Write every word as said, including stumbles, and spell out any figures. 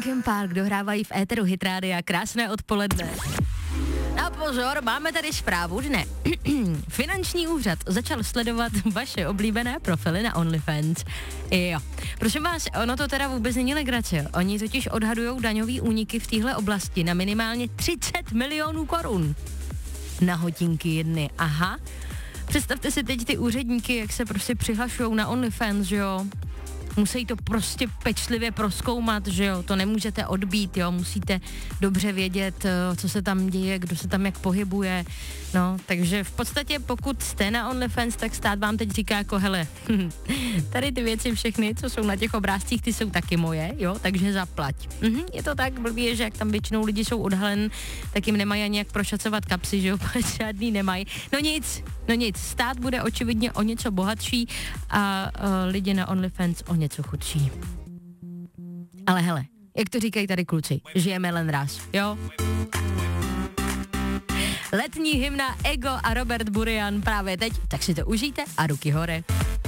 Linkin Park dohrávají v éteru Hit Rádia. Krásné odpoledne. A pozor, máme tady zprávu, že ne. Finanční úřad začal sledovat vaše oblíbené profily na OnlyFans. Jo. Prosím vás, ono to teda vůbec není legrace. Oni totiž odhadujou daňový úniky v téhle oblasti na minimálně třicet milionů korun. Na hodinky jedny, aha. Představte si teď ty úředníky, jak se prostě přihlašují na OnlyFans, že jo. Musí to prostě pečlivě prozkoumat, že jo, to nemůžete odbít, jo, musíte dobře vědět, co se tam děje, kdo se tam jak pohybuje, no, takže v podstatě pokud jste na OnlyFans, tak stát vám teď říká jako, hele, tady ty věci všechny, co jsou na těch obrázcích, ty jsou taky moje, jo, takže zaplať. Mhm, je to tak blbě, že jak tam většinou lidi jsou odhalen, tak jim nemají ani jak prošacovat kapsy, že jo, žádný nemají. No nic, no nic, stát bude očividně o něco bohatší a uh, lidi na OnlyFans o něco chudší. Ale hele, jak to říkají tady kluci, žijeme jen raz, jo? Letní hymna Ego a Robert Burian právě teď, tak si to užijte a ruky hore.